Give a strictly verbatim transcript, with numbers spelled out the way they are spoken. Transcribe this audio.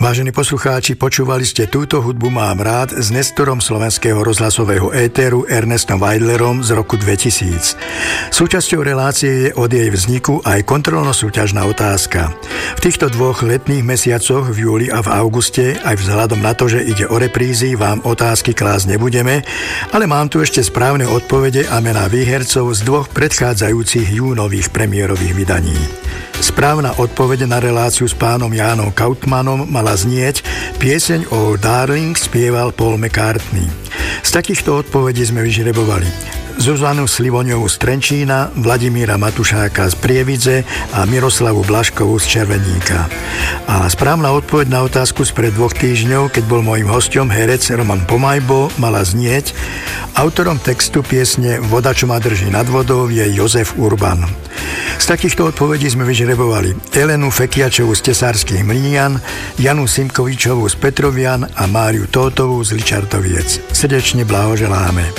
Vážení poslucháči, počúvali ste túto hudbu Mám rád s Nestorom slovenského rozhlasového éteru Ernestom Weidlerom z roku dvetisíc. Súčasťou relácie je od jej vzniku aj kontrolno-súťažná otázka. V týchto dvoch letných mesiacoch v júli a v auguste, aj vzhľadom na to, že ide o reprízy, vám otázky klásť nebudeme, ale mám tu ešte správne odpovede a mená výhercov z dvoch predchádzajúcich júnových premiérových vydaní. Správna odpoveď na reláciu s pánom Jánom Kautmanom mala znieť: pieseň o Darling spieval Paul McCartney. Z takýchto odpovedí sme vyžrebovali Zuzanu Slivoňovú z Trenčína, Vladimíra Matušáka z Prievidze a Miroslavu Blaškovú z Červeníka. A správna odpoveď na otázku spred dvoch týždňov, keď bol mojím hosťom herec Roman Pomajbo, mala znieť: autorom textu piesne Voda, čo ma drží nad vodou, je Jozef Urban. Z takýchto odpovedí sme vyžrebovali Elenu Fekiačovú z Tesárskych Mlynian, Janu Simkovičovú z Petrovian a Máriu Tótovú z Ličartoviec. Srdečne blahoželáme.